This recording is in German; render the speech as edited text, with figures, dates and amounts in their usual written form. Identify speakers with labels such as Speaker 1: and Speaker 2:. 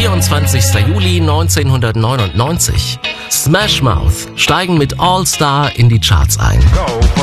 Speaker 1: 24. Juli 1999. Smash Mouth steigen mit All Star in die Charts ein.